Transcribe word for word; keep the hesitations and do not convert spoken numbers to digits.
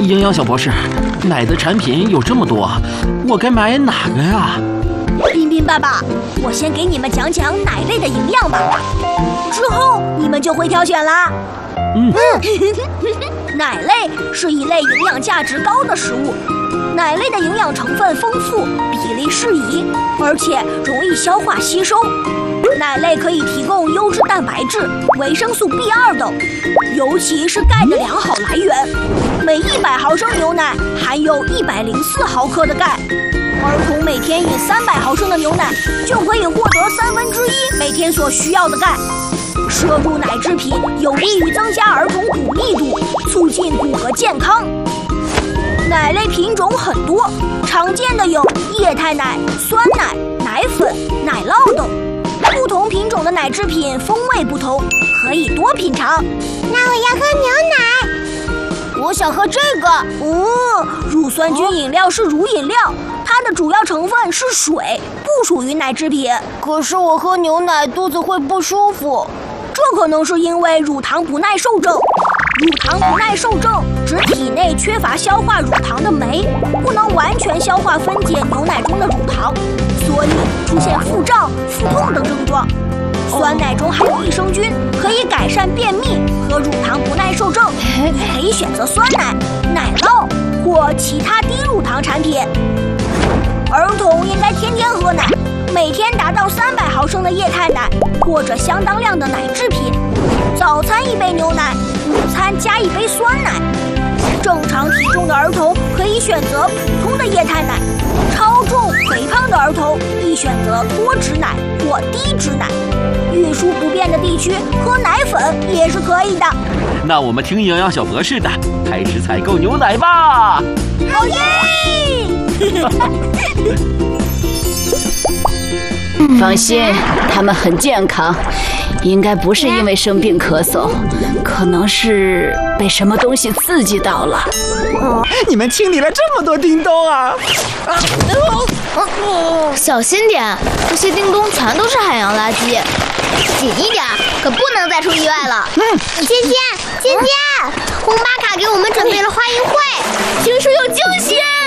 营养小博士，奶的产品有这么多，我该买哪个呀？ 彬彬爸爸，我先给你们讲讲奶类的营养吧，之后你们就会挑选啦。 嗯， 奶类是一类营养价值高的食物，奶类的营养成分丰富，比例适宜，而且容易消化吸收。奶类可以提供优质蛋白质、维生素 B 二 等，尤其是钙的良好来源。每一百毫升牛奶含有一百零四毫克的钙，儿童每天饮三百毫升的牛奶就可以获得三分之一每天所需要的钙。摄入奶制品有利于增加儿童骨密度，促进骨骼健康。奶类品种很多，常见的有液态奶、酸奶、奶粉、奶酪等。不同品种的奶制品风味不同，可以多品尝。 那我要喝牛奶。 我想喝这个。嗯，乳酸菌饮料是乳饮料，它的主要成分是水，不属于奶制品。 可是我喝牛奶肚子会不舒服。 这可能是因为乳糖不耐受症。乳糖不耐受症指体内缺乏消化乳糖的酶，不能完全消化分解牛奶中的乳糖，所以出现腹胀、腹痛等症状。酸奶中含有益生菌，可以改善便秘和乳糖不耐受症，可以选择酸奶、奶酪或其他低乳糖产品。儿童应该天天喝奶，每天达到三百毫升的液态奶或者相当量的奶制品。早餐一杯牛奶，午餐加一杯酸奶。正常体重的儿童可以选择普通的液态奶，超重肥胖的儿童宜选择多脂奶或低脂奶。运输不便的地区喝奶粉也是可以的。 那我们听营养小博士的，开始采购牛奶吧！ 好耶！ 放心，他们很健康，应该不是因为生病咳嗽，可能是被什么东西刺激到了。 哦，你们清理了这么多叮咚啊！ 小心点，这些叮咚全都是海洋垃圾。紧一点，可不能再出意外了。嗯，芊芊，芊芊，红巴卡给我们准备了花艺会，听说有惊喜。